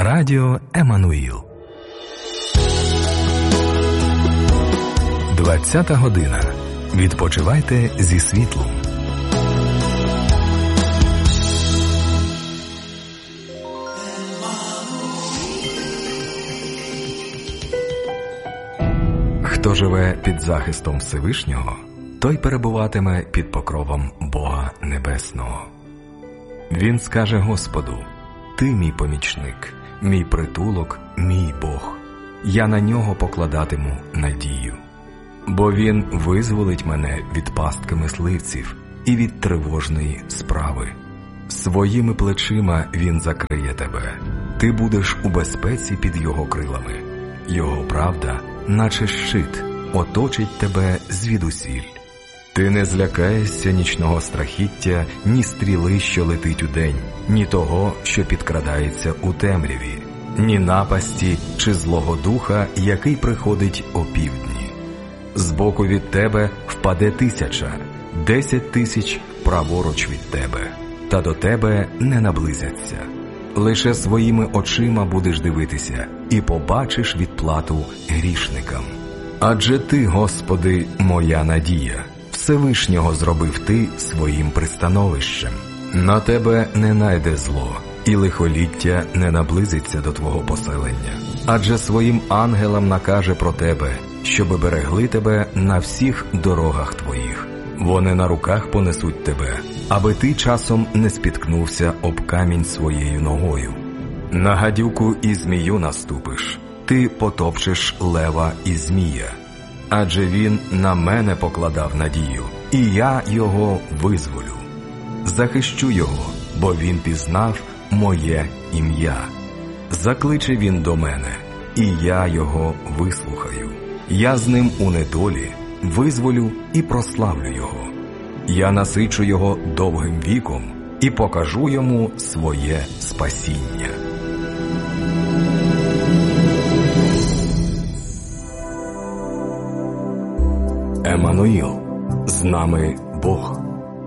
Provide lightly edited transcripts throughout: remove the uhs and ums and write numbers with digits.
Радіо Еммануїл. 20-та година. Відпочивайте зі світлом. Хто живе під захистом Всевишнього, той перебуватиме під покровом Бога Небесного. Він скаже Господу: «Ти мій помічник, мій притулок, мій Бог. Я на нього покладатиму надію. Бо він визволить мене від пастки мисливців і від тривожної справи. Своїми плечима він закриє тебе. Ти будеш у безпеці під його крилами. Його правда, наче щит, оточить тебе звідусіль. Ти не злякаєшся нічного страхіття, ні стріли, що летить удень, ні того, що підкрадається у темряві, ні напасті чи злого духа, який приходить опівдні. Збоку від тебе впаде 1000, 10 000 праворуч від тебе, та до тебе не наблизяться. Лише своїми очима будеш дивитися і побачиш відплату грішникам. Адже ти, Господи, моя надія, Всевишнього зробив ти своїм пристановищем. На тебе не найде зло, і лихоліття не наблизиться до твого поселення. Адже своїм ангелам накаже про тебе, щоби берегли тебе на всіх дорогах твоїх. Вони на руках понесуть тебе, аби ти часом не спіткнувся об камінь своєю ногою. На гадюку і змію наступиш, ти потопчеш лева і змія. Адже він на мене покладав надію, і я його визволю. Захищу його, бо він пізнав моє ім'я. Закличе він до мене, і я його вислухаю. Я з ним у недолі визволю і прославлю його. Я насичу його довгим віком і покажу йому своє спасіння. Еммануїл, з нами Бог.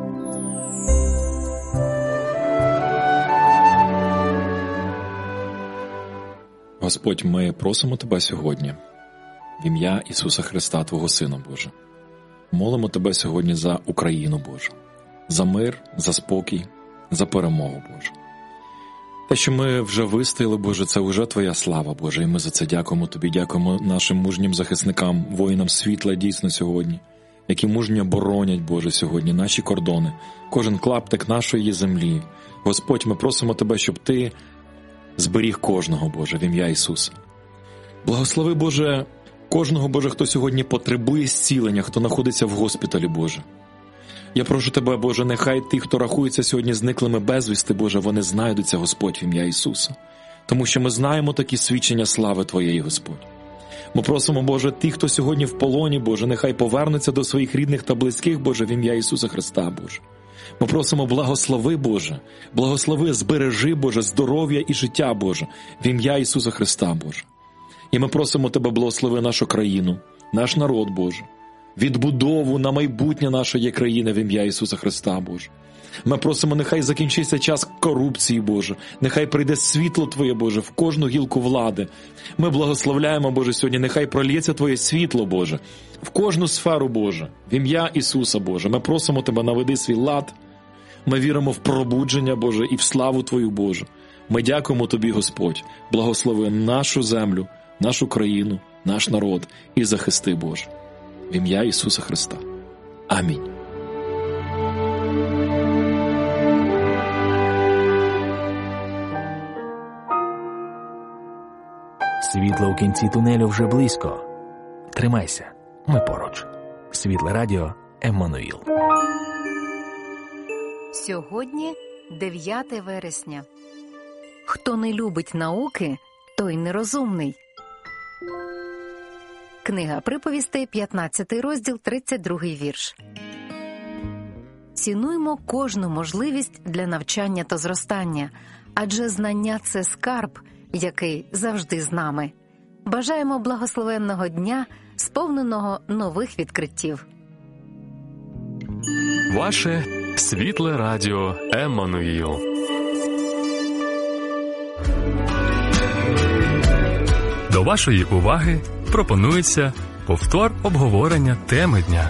Господь, ми просимо Тебе сьогодні, в ім'я Ісуса Христа, Твого Сина, Боже. Молимо Тебе сьогодні за Україну, Боже, за мир, за спокій, за перемогу, Боже. Те, що ми вже вистояли, Боже, це вже Твоя слава, Боже, і ми за це дякуємо Тобі, дякуємо нашим мужнім захисникам, воїнам світла дійсно сьогодні, які мужньо боронять, Боже, сьогодні наші кордони, кожен клаптик нашої землі. Господь, ми просимо Тебе, щоб Ти зберіг кожного, Боже, в ім'я Ісуса. Благослови, Боже, кожного, Боже, хто сьогодні потребує зцілення, хто знаходиться в госпіталі, Боже. Я прошу Тебе, Боже, нехай ті, хто рахується сьогодні зниклими безвісти, Боже, вони знайдуться, Господь, в ім'я Ісуса. Тому що ми знаємо такі свідчення слави Твоєї, Господь. Ми просимо, Боже, ті, хто сьогодні в полоні, Боже, нехай повернуться до своїх рідних та близьких, Боже, в ім'я Ісуса Христа, Боже. Ми просимо, благослови, Боже, благослови, збережи, Боже, здоров'я і життя, Боже, в ім'я Ісуса Христа, Боже. І ми просимо Тебе, благослови нашу країну, наш народ, Боже, відбудову на майбутнє нашої країни в ім'я Ісуса Христа, Боже. Ми просимо, нехай закінчиться час корупції, Боже, нехай прийде світло Твоє, Боже, в кожну гілку влади. Ми благословляємо, Боже, сьогодні, нехай пролється Твоє світло, Боже, в кожну сферу, Боже, в ім'я Ісуса, Боже. Ми просимо Тебе, наведи свій лад. Ми віримо в пробудження, Боже, і в славу Твою, Боже. Ми дякуємо Тобі, Господь, благослови нашу землю, нашу країну, наш народ і захисти, Боже. В ім'я Ісуса Христа. Амінь. Світло у кінці тунелю вже близько. Тримайся, ми поруч. Світле радіо Еммануїл. Сьогодні 9 вересня. Хто не любить науки, той нерозумний. Книга приповістей, 15 розділ, 32 вірш. Цінуймо кожну можливість для навчання та зростання, адже знання – це скарб, який завжди з нами. Бажаємо благословенного дня, сповненого нових відкриттів. Ваше світле радіо Еммануїл. До вашої уваги пропонується повтор обговорення теми дня.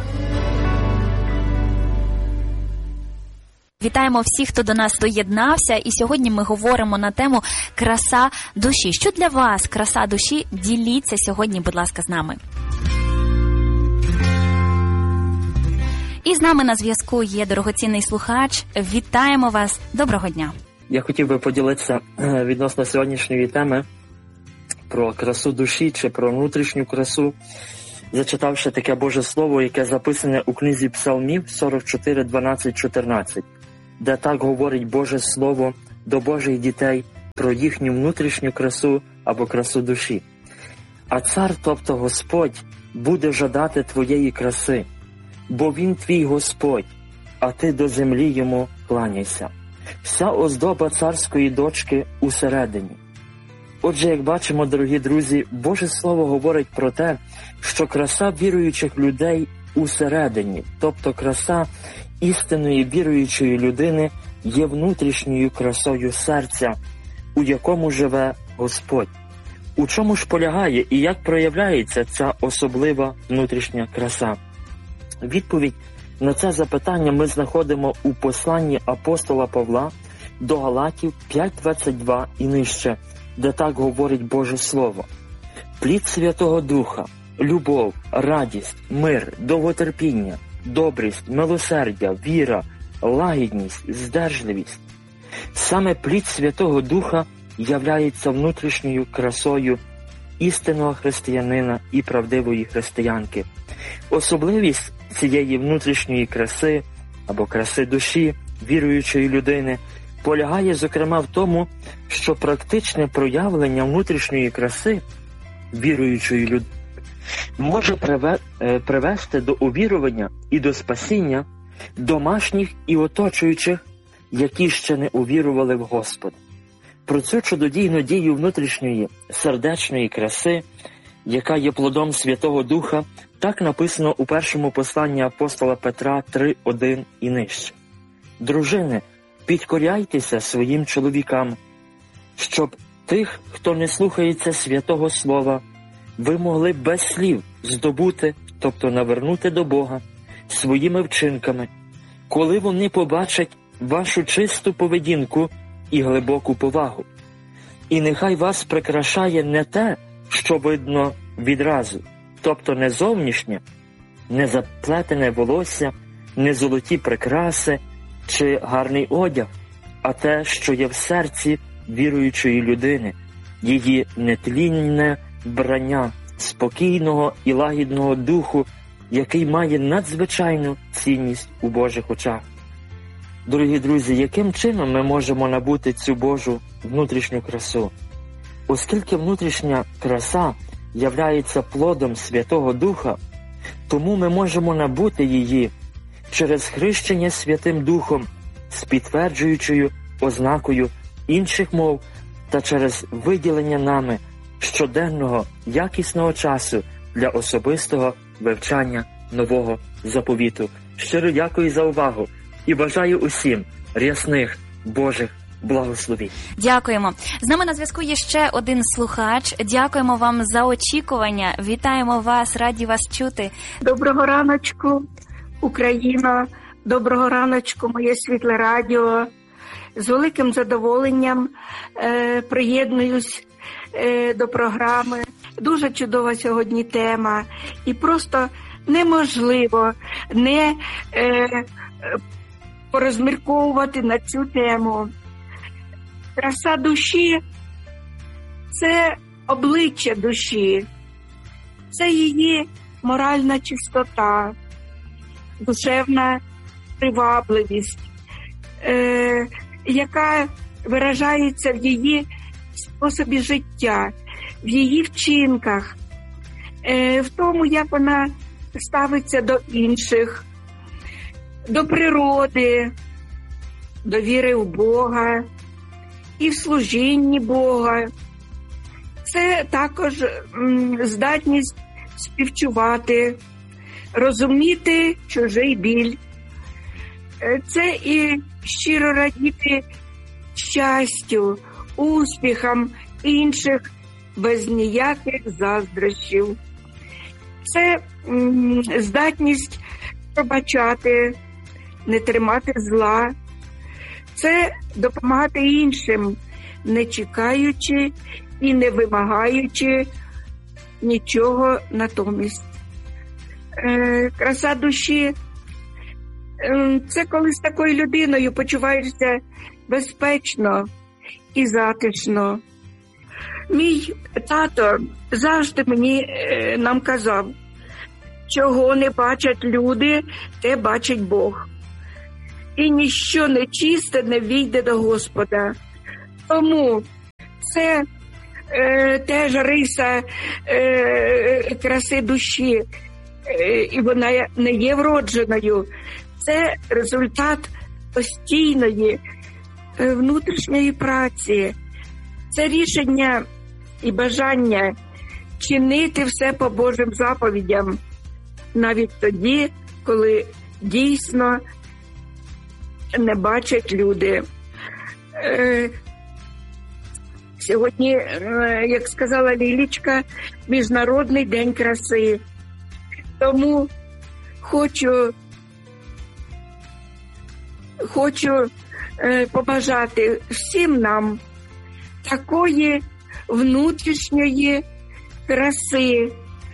Вітаємо всіх, хто до нас доєднався, і сьогодні ми говоримо на тему «Краса душі». Що для вас краса душі? Діліться сьогодні, будь ласка, з нами. І з нами на зв'язку є дорогоцінний слухач. Вітаємо вас. Доброго дня. Я хотів би поділитися відносно сьогоднішньої теми про красу душі чи про внутрішню красу, зачитавши таке Боже Слово, яке записане у книзі Псалмів 44, 12, 14, де так говорить Боже Слово до Божих дітей про їхню внутрішню красу або красу душі. «А цар, тобто Господь, буде жадати твоєї краси, бо він твій Господь, а ти до землі йому кланяйся. Вся оздоба царської дочки усередині». Отже, як бачимо, дорогі друзі, Боже Слово говорить про те, що краса віруючих людей усередині, тобто краса істинної віруючої людини є внутрішньою красою серця, у якому живе Господь. У чому ж полягає і як проявляється ця особлива внутрішня краса? Відповідь на це запитання ми знаходимо у посланні апостола Павла до Галатів 5:22 і нижче, де так говорить Боже Слово. «Плід Святого Духа, любов, радість, мир, довготерпіння, добрість, милосердя, віра, лагідність, здержливість». Саме плід Святого Духа являється внутрішньою красою істинного християнина і правдивої християнки. Особливість цієї внутрішньої краси або краси душі віруючої людини полягає, зокрема, в тому, що практичне проявлення внутрішньої краси віруючої людини може привести до увірування і до спасіння домашніх і оточуючих, які ще не увірували в Господа. Про цю чудодійну дію внутрішньої сердечної краси, яка є плодом Святого Духа, так написано у першому посланні апостола Петра 3:1 і нижче. «Дружини, підкоряйтеся своїм чоловікам, щоб тих, хто не слухається святого слова, ви могли без слів здобути, тобто навернути до Бога, своїми вчинками, коли вони побачать вашу чисту поведінку і глибоку повагу. І нехай вас прикрашає не те, що видно відразу, тобто не зовнішнє, не заплетене волосся, не золоті прикраси чи гарний одяг, а те, що є в серці віруючої людини, її нетлінне вбрання спокійного і лагідного духу, який має надзвичайну цінність у Божих очах». Дорогі друзі, яким чином ми можемо набути цю Божу внутрішню красу? Оскільки внутрішня краса являється плодом Святого Духа, тому ми можемо набути її через хрещення Святим Духом з підтверджуючою ознакою інших мов та через виділення нами щоденного якісного часу для особистого вивчання Нового Заповіту. Щиро дякую за увагу і бажаю усім рясних Божих благословінь. Дякуємо. З нами на зв'язку є ще один слухач. Дякуємо вам за очікування. Вітаємо вас, раді вас чути. Доброго раночку, Україно. Доброго раночку, моє світле радіо. З великим задоволенням приєднуюсь до програми. Дуже чудова сьогодні тема. І просто неможливо не порозмірковувати на цю тему. Краса душі – це обличчя душі, це її моральна чистота, душевна привабливість, яка виражається в її способі життя, в її вчинках, в тому, як вона ставиться до інших, до природи, до віри в Бога і в служінні Бога. Це також здатність співчувати, розуміти чужий біль. Це і щиро радіти щастю, успіхам інших без ніяких заздрощів. Це здатність пробачати, не тримати зла. Це допомагати іншим, не чекаючи і не вимагаючи нічого натомість. Краса душі – це коли з такою людиною почуваєшся безпечно і затишно. Мій тато завжди нам казав, чого не бачать люди, те бачить Бог. І ніщо нечисте не війде до Господа. Тому це теж риса краси душі, і вона не є вродженою. Це результат постійної внутрішньої праці. Це рішення і бажання чинити все по Божим заповідям, навіть тоді, коли дійсно не бачать люди. Сьогодні, як сказала Лілічка, Міжнародний день краси. Тому хочу побажати всім нам такої внутрішньої краси.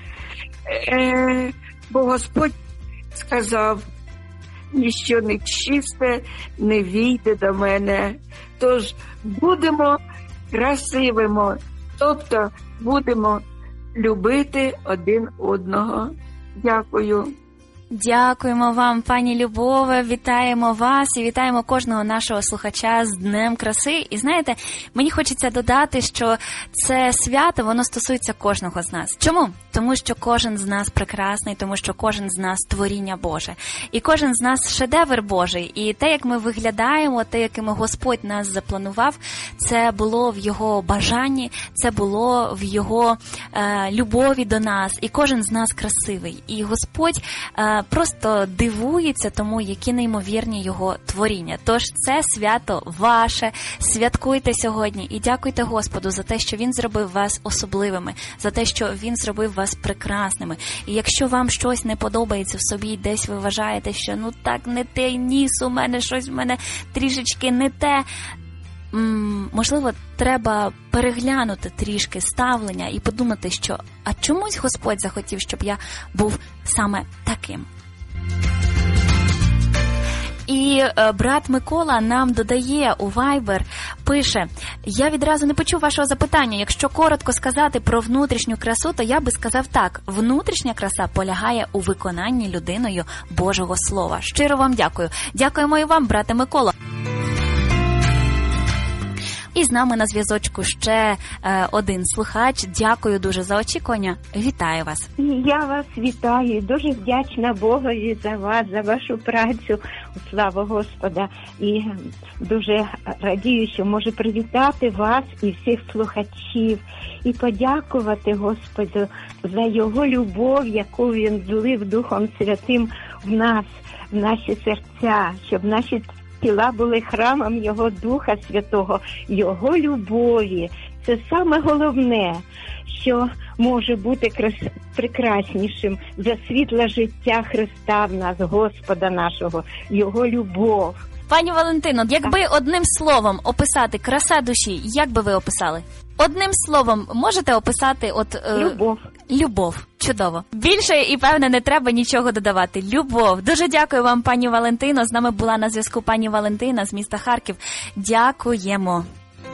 Бо Господь сказав, ніщо нечисте не війде до мене. Тож будемо красивими, тобто будемо любити один одного. Дякую. Дякуємо вам, пані Любове, вітаємо вас і вітаємо кожного нашого слухача з Днем краси. І знаєте, мені хочеться додати, що це свято, воно стосується кожного з нас. Чому? Тому що кожен з нас прекрасний, тому що кожен з нас творіння Боже. І кожен з нас шедевр Божий. І те, як ми виглядаємо, те, якими Господь нас запланував, це було в Його бажанні, це було в Його любові до нас. І кожен з нас красивий. І Господь просто дивується тому, які неймовірні Його творіння. Тож це свято ваше, святкуйте сьогодні і дякуйте Господу за те, що Він зробив вас особливими, за те, що Він зробив вас прекрасними. І якщо вам щось не подобається в собі, десь ви вважаєте, що ну так не те, ніс у мене, щось в мене трішечки не те, можливо, треба переглянути трішки ставлення і подумати, що а чомусь Господь захотів, щоб я був саме таким. І брат Микола нам додає у Viber, пише: я відразу не почув вашого запитання. Якщо коротко сказати про внутрішню красу, то я би сказав так. Внутрішня краса полягає у виконанні людиною Божого Слова. Щиро вам дякую. Дякуємо і вам, брате Микола. І з нами на зв'язочку ще один слухач. Дякую дуже за очікування. Вітаю вас. Я вас вітаю. Дуже вдячна Богові за вас, за вашу працю. Слава Господа. І дуже радію, що можу привітати вас і всіх слухачів. І подякувати Господу за Його любов, яку Він злив Духом Святим в нас, в наші серця, щоб наші тіла були храмом Його Духа Святого, Його любові. Це саме головне, що може бути прекраснішим за світле життя Христа в нас, Господа нашого, Його любов. Пані Валентино, якби одним словом описати краса душі, як би ви описали? Одним словом можете описати любов. Любов. Чудово. Більше і, певне, не треба нічого додавати. Любов. Дуже дякую вам, пані Валентино. З нами була на зв'язку пані Валентина з міста Харків. Дякуємо.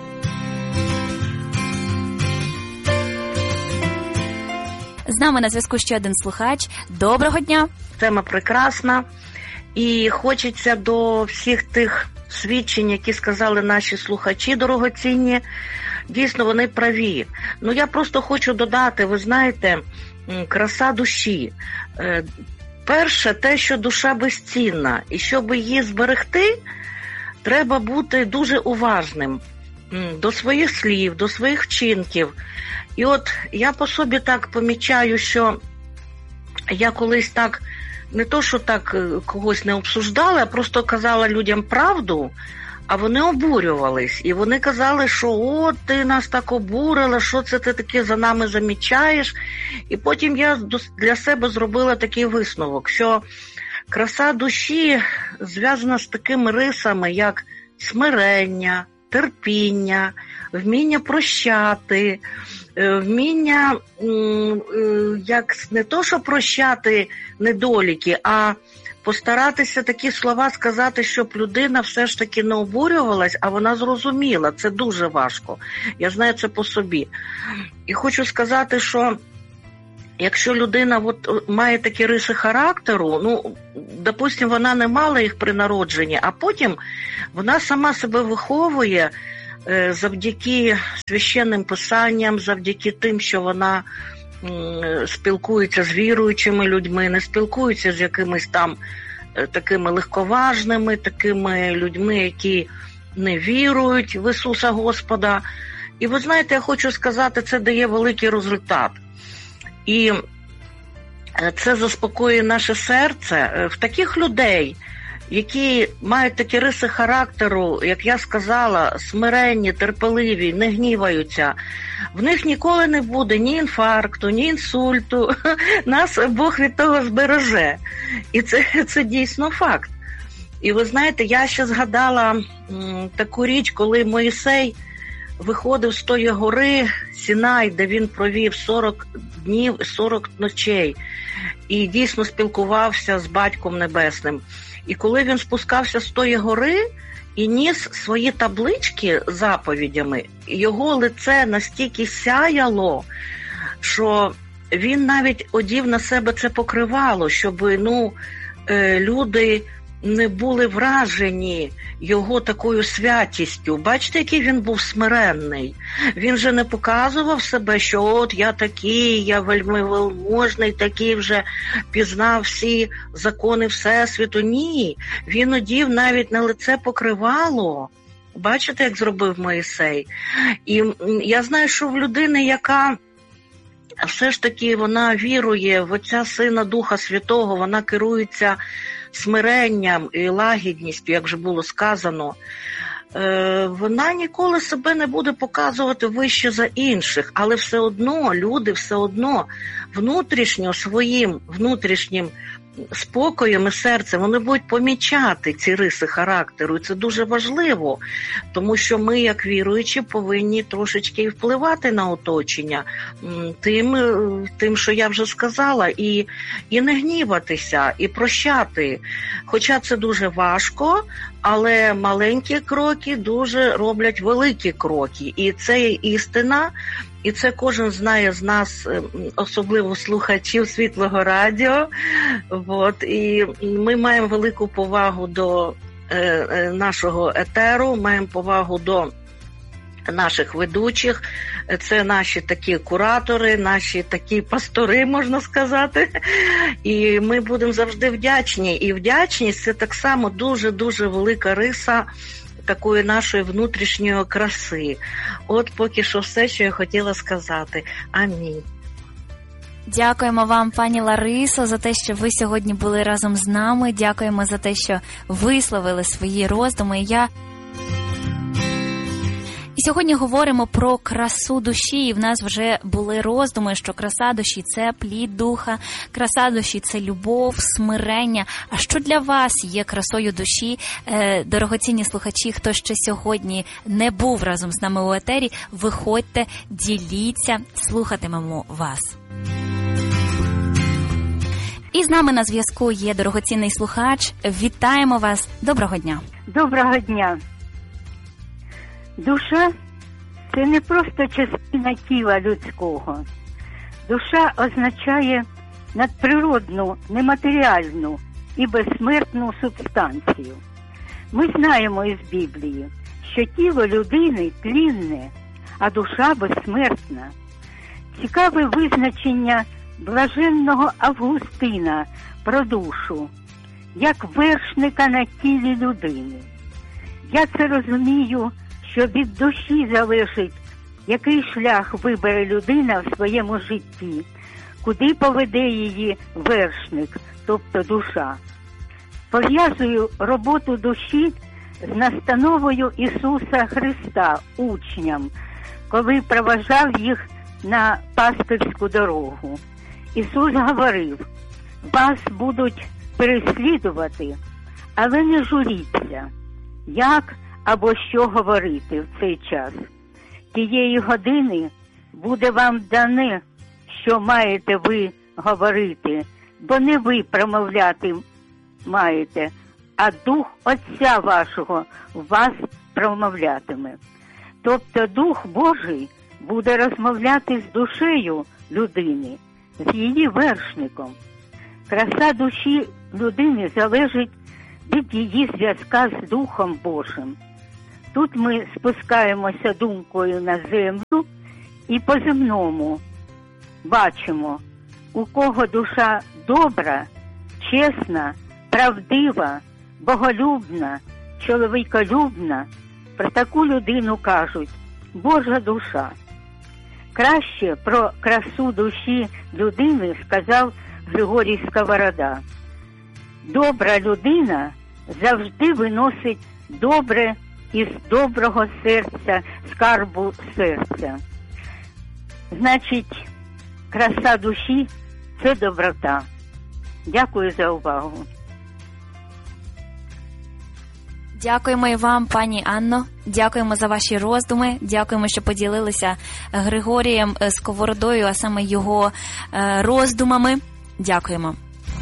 З нами на зв'язку ще один слухач. Доброго дня. Тема прекрасна. І хочеться до всіх тих свідчень, які сказали наші слухачі дорогоцінні. Дійсно, вони праві. Ну, я просто хочу додати, ви знаєте, краса душі. Перше, те, що душа безцінна. І щоб її зберегти, треба бути дуже уважним до своїх слів, до своїх вчинків. І от я по собі так помічаю, що я колись так, не то, що так когось не обсуждала, а просто казала людям правду, а вони обурювались. І вони казали, що от ти нас так обурила, що це ти таке за нами замічаєш. І потім я для себе зробила такий висновок, що краса душі зв'язана з такими рисами, як смирення, терпіння, вміння прощати, вміння як не то, що прощати недоліки, а постаратися такі слова сказати, щоб людина все ж таки не обурювалась, а вона зрозуміла. Це дуже важко. Я знаю це по собі. І хочу сказати, що якщо людина має такі риси характеру, допустим, вона не мала їх при народженні, а потім вона сама себе виховує завдяки священним писанням, завдяки тим, що вона спілкується з віруючими людьми, не спілкується з якимись там такими легковажними, такими людьми, які не вірують в Ісуса Господа. І ви знаєте, я хочу сказати, це дає великий результат. І це заспокоює наше серце. В таких людей, які мають такі риси характеру, як я сказала, смиренні, терпеливі, не гніваються, в них ніколи не буде ні інфаркту, ні інсульту. Нас Бог від того збереже. І це дійсно факт. І ви знаєте, я ще згадала таку річ, коли Мойсей виходив з тої гори Сінай, де він провів 40 днів і 40 ночей, і дійсно спілкувався з Батьком Небесним. І коли він спускався з тої гори і ніс свої таблички з заповідями, його лице настільки сяяло, що він навіть одів на себе це покривало, щоб люди не були вражені його такою святістю. Бачите, який він був смиренний. Він же не показував себе, що от я такий, я вельми велможний, такий вже пізнав всі закони Всесвіту. Ні, він одів навіть на лице покривало. Бачите, як зробив Мойсей? І я знаю, що в людини, яка все ж таки вона вірує в Отця, Сина, Духа Святого, вона керується смиренням і лагідністю, як вже було сказано, вона ніколи себе не буде показувати вище за інших, але все одно, люди все одно внутрішньо своїм внутрішнім спокоєм і серцем вони будуть помічати ці риси характеру. І це дуже важливо, тому що ми, як віруючі, повинні трошечки впливати на оточення тим, що я вже сказала, і не гніватися, і прощати. Хоча це дуже важко, але маленькі кроки дуже роблять великі кроки. І це є істина, і це кожен знає з нас, особливо слухачів Світлого Радіо. І ми маємо велику повагу до нашого етеру, маємо повагу до наших ведучих. Це наші такі куратори, наші такі пастори, можна сказати. І ми будемо завжди вдячні. І вдячність – це так само дуже-дуже велика риса такої нашої внутрішньої краси. От поки що все, що я хотіла сказати. Амінь. Дякуємо вам, пані Ларисо, за те, що ви сьогодні були разом з нами. Дякуємо за те, що висловили свої роздуми. І сьогодні говоримо про красу душі, і в нас вже були роздуми, що краса душі – це плід духа, краса душі – це любов, смирення. А що для вас є красою душі? Дорогоцінні слухачі, хто ще сьогодні не був разом з нами у етері, виходьте, діліться, слухатимемо вас. І з нами на зв'язку є дорогоцінний слухач. Вітаємо вас. Доброго дня. Доброго дня. Душа – це не просто частина тіла людського. Душа означає надприродну, нематеріальну і безсмертну субстанцію. Ми знаємо із Біблії, що тіло людини тлінне, а душа безсмертна. Цікаве визначення блаженного Августина про душу, як вершника на тілі людини. Я це розумію, що від душі залежить, який шлях вибере людина в своєму житті, куди поведе її вершник, тобто душа. Пов'язую роботу душі з настановою Ісуса Христа учням, коли проважав їх на пастирську дорогу. Ісус говорив: вас будуть переслідувати, але не журіться, як або що говорити в цей час. Тієї години буде вам дане, що маєте ви говорити, бо не ви промовляти маєте, а Дух Отця вашого в вас промовлятиме. Тобто Дух Божий буде розмовляти з душею людини, з її вершником. Краса душі людини залежить від її зв'язка з Духом Божим. Тут ми спускаємося думкою на землю і по-земному бачимо, у кого душа добра, чесна, правдива, боголюбна, чоловіколюбна, про таку людину кажуть «Божа душа». Краще про красу душі людини сказав Григорій Сковорода: добра людина завжди виносить добре із доброго серця, скарбу серця. Значить, краса душі – це доброта. Дякую за увагу. Дякуємо і вам, пані Анно. Дякуємо за ваші роздуми. Дякуємо, що поділилися Григорієм Сковородою, а саме його роздумами. Дякуємо.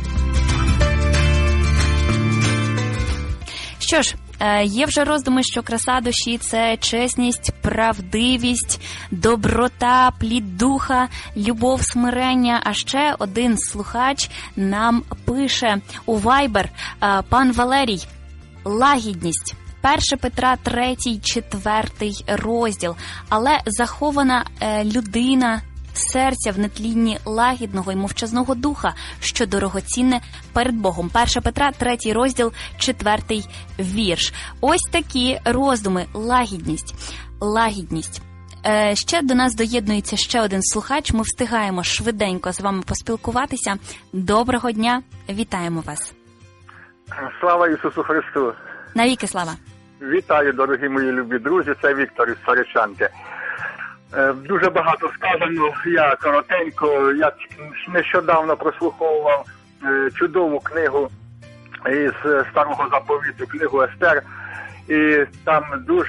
Що ж, є вже роздуми, що краса душі – це чесність, правдивість, доброта, плід духа, любов, смирення. А ще один слухач нам пише у Viber, пан Валерій: лагідність. 1 Петра 3, 4 розділ. Але захована людина серця в нетлінні лагідного й мовчазного духа, що дорогоцінне перед Богом. 1 Петра 3 розділ, 4 вірш. Ось такі роздуми. Лагідність. Ще до нас доєднується ще один слухач. Ми встигаємо швиденько з вами поспілкуватися. Доброго дня. Вітаємо вас. Слава Ісусу Христу! Навіки слава! Вітаю, дорогі мої любі друзі, це Віктор із Саричанки. Дуже багато сказано, я коротенько, я нещодавно прослуховував чудову книгу із Старого Заповіту, книгу Естер, і там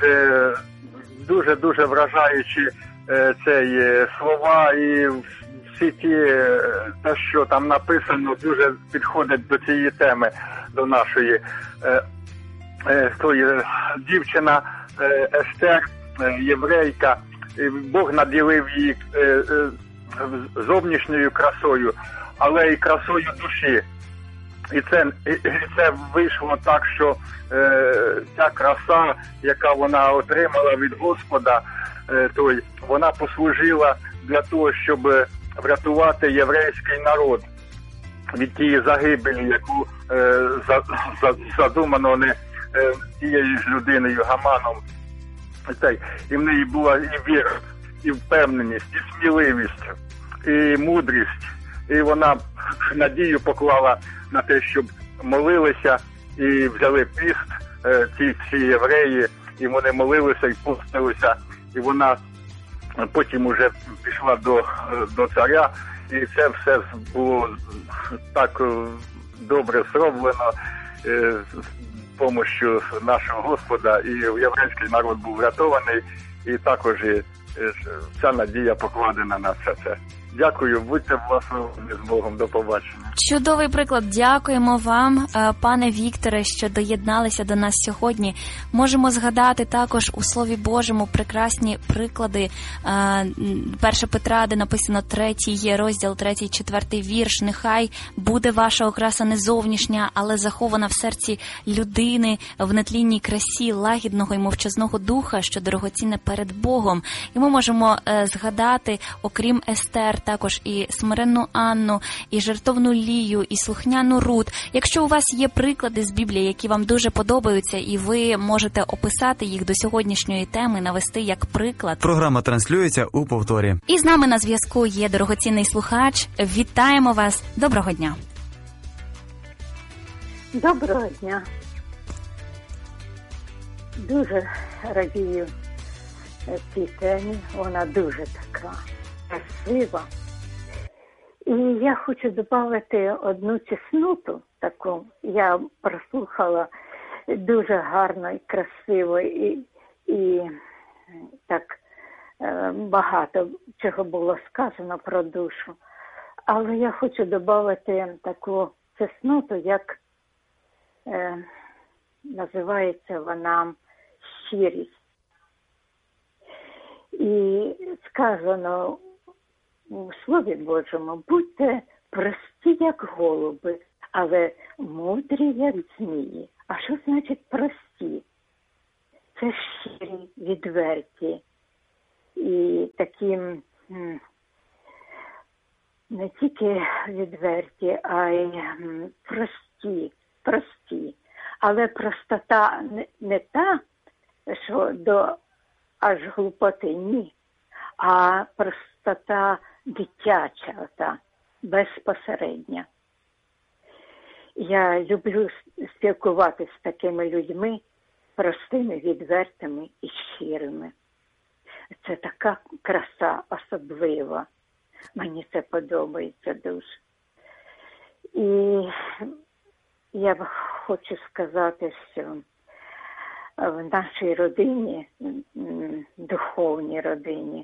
дуже вражаючі слова, і всі те, що там написано, дуже підходить до цієї теми, до нашої. Дівчина Естер, єврейка, Бог наділив її зовнішньою красою, але і красою душі. І це вийшло так, що ця краса, яка вона отримала від Господа, вона послужила для того, щоб врятувати єврейський народ від тієї загибелі, яку задумано не тією ж людиною Гаманом. І в неї була і віра, і впевненість, і сміливість, і мудрість. І вона надію поклала на те, щоб молилися і взяли піст ці всі євреї, і вони молилися і постилися. І вона потім уже пішла до царя, і це все було так добре зроблено з допомогою нашого Господа, і єврейський народ був врятований, і також вся надія покладена на все це. Дякую, будьте благословені з Богом, до побачення. Чудовий приклад, дякуємо вам, пане Вікторе, що доєдналися до нас сьогодні. Можемо згадати також у Слові Божому прекрасні приклади. 1 Петра, де написано 3 розділ, 3-4 вірш. Нехай буде ваша окраса не зовнішня, але захована в серці людини, в нетлінній красі лагідного і мовчазного духа, що дорогоцінне перед Богом. І ми можемо згадати, окрім Естер, також і смиренну Анну, і жертовну Лію, і слухняну Рут. Якщо у вас є приклади з Біблії, які вам дуже подобаються, і ви можете описати їх до сьогоднішньої теми, навести як приклад. Програма транслюється у повторі. І з нами на зв'язку є дорогоцінний слухач. Вітаємо вас. Доброго дня. Доброго дня. дуже радію цій темі. Вона дуже така красива. І я хочу додати одну чесноту таку. Я прослухала дуже гарно і красиво, і так багато чого було сказано про душу. Але я хочу додати таку чесноту, як називається вона щирість. І сказано у Слові Божому: будьте прості, як голуби, але мудрі, як змії. А що значить прості? Це щирі, відверті і такі не тільки відверті, а й прості. Але простота не та, що до аж глупоти, ні, а простота дитяча, та безпосередня. Я люблю спілкуватися з такими людьми, простими, відвертими і щирими. Це така краса особлива. Мені це подобається дуже. І я хочу сказати, що в нашій родині, духовній родині,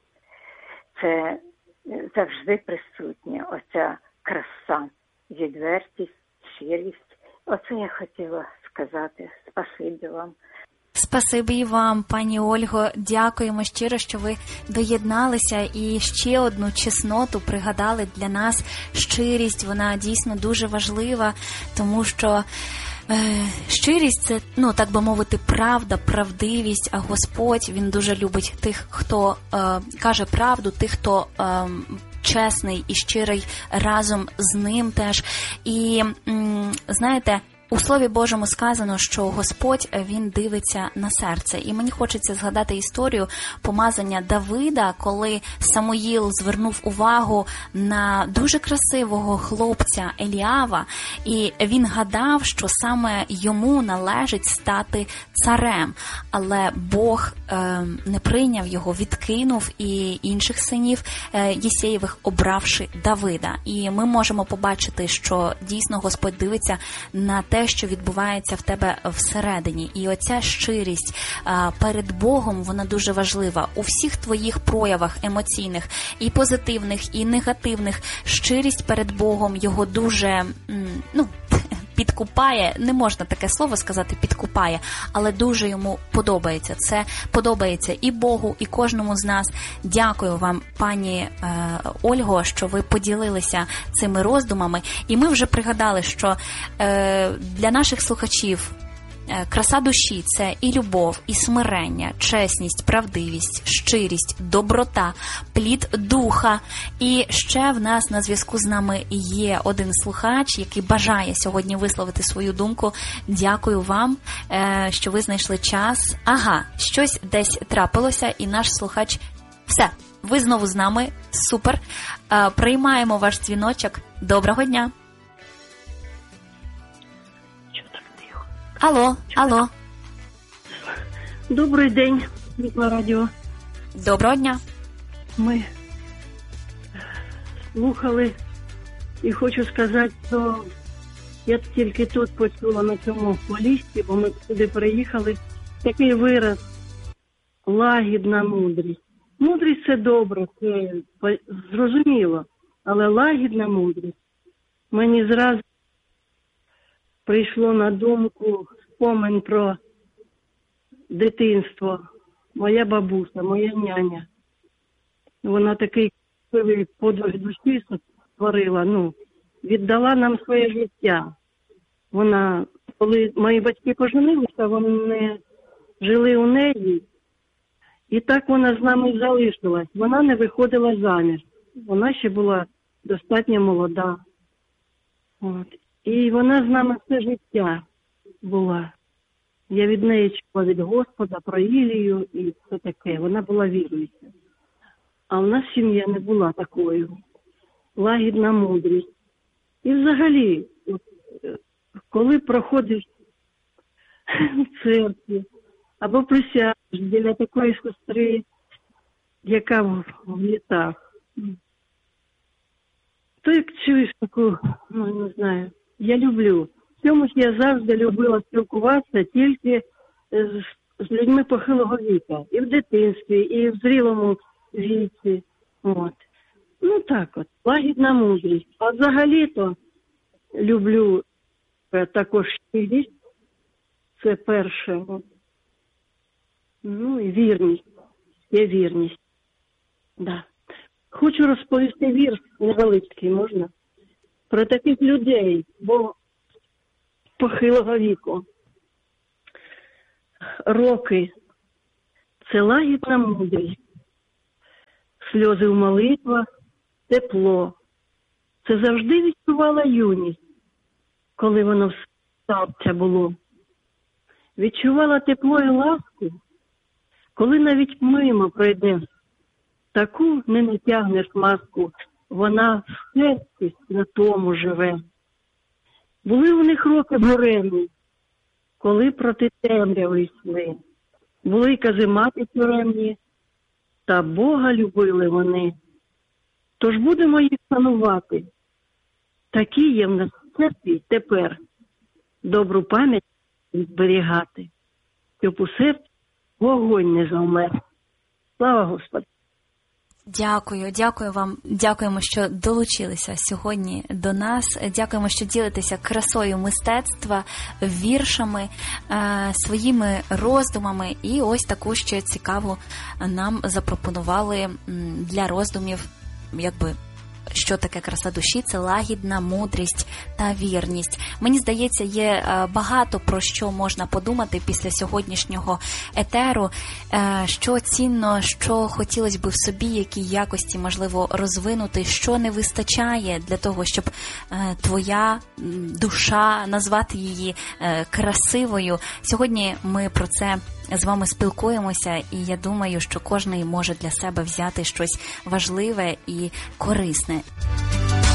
це завжди присутня оця краса, відвертість, щирість. Оце я хотіла сказати. Спасибі вам. Спасибі вам, пані Ольго. Дякуємо щиро, що ви доєдналися і ще одну чесноту пригадали для нас. Щирість, вона дійсно дуже важлива, тому що щирість – це, так би мовити, правда, правдивість, а Господь, Він дуже любить тих, хто каже правду, тих, хто чесний і щирий разом з ним теж. І, знаєте, у Слові Божому сказано, що Господь, Він дивиться на серце. І мені хочеться згадати історію помазання Давида, коли Самуїл звернув увагу на дуже красивого хлопця Еліава, і він гадав, що саме йому належить стати царем. Але Бог не прийняв його, відкинув і інших синів Єсеєвих, обравши Давида. І ми можемо побачити, що дійсно Господь дивиться на те, що відбувається в тебе всередині. І оця щирість перед Богом, вона дуже важлива. У всіх твоїх проявах емоційних, і позитивних, і негативних, щирість перед Богом його дуже, підкупає, не можна таке слово сказати, підкупає, але дуже йому подобається. Це подобається і Богу, і кожному з нас. Дякую вам, пані Ольго, що ви поділилися цими роздумами. І ми вже пригадали, що для наших слухачів краса душі – це і любов, і смирення, чесність, правдивість, щирість, доброта, плід духа. І ще в нас на зв'язку з нами є один слухач, який бажає сьогодні висловити свою думку. Дякую вам, що ви знайшли час. Щось десь трапилося, і наш слухач... Все, ви знову з нами. Супер. Приймаємо ваш дзвіночок. Доброго дня. Алло. Добрий день, Світле Радіо. Доброго дня. Ми слухали, і хочу сказати, що я тільки тут почула на цьому полісті, бо ми сюди приїхали, такий вираз лагідна мудрість. Мудрість – це добре, це зрозуміло, але лагідна мудрість. Мені зразу прийшло на думку спомин про дитинство. Моя бабуся, моя няня. Вона такий красивий подвиг душі створила, віддала нам своє життя. Вона, коли мої батьки поженилися, вони жили у неї, і так вона з нами залишилась. Вона не виходила заміж. Вона ще була достатньо молода. І вона з нами все життя була. Я від неї чула від Господа про Ілію і все таке. Вона була віруюча. А в нас сім'я не була такою. Лагідна мудрість. І взагалі, коли проходиш в церкві, або присядеш біля такої сестри, яка в літах. То як чуєш таку, не знаю, я люблю. В цьому ж я завжди любила спілкуватися тільки з людьми похилого віку. І в дитинстві, і в зрілому віці. От. Так от, лагідна мудрість. А взагалі-то люблю також щирість. Це перше. І вірність. Є вірність. Да. Хочу розповісти вірш невеличкий, можна? Про таких людей, бо похилого віку. Роки – це лагідна мудрість. Сльози в молитвах – тепло. Це завжди відчувала юність, коли воно в серця було. Відчувала тепло і ласку, коли навіть мимо пройдеш. Таку не натягнеш маску, вона в серці на тому живе. Були у них роки буремні, коли проти темряви йшли. Були каземати тюремні, та Бога любили вони. Тож будемо їх шанувати. Такі є в нас в серці тепер. Добру пам'ять зберігати, щоб у серці вогонь не завмер. Слава Господу! Дякую вам. Дякуємо, що долучилися сьогодні до нас. Дякуємо, що ділитеся красою мистецтва, віршами, своїми роздумами. І ось таку ще цікаву нам запропонували для роздумів, що таке краса душі, це лагідна мудрість та вірність. Мені здається, є багато про що можна подумати після сьогоднішнього етеру, що цінно, що хотілося б в собі, які якості, можливо, розвинути, що не вистачає для того, щоб твоя душа, назвати її красивою. Сьогодні ми про це з вами спілкуємося, і я думаю, що кожен може для себе взяти щось важливе і корисне.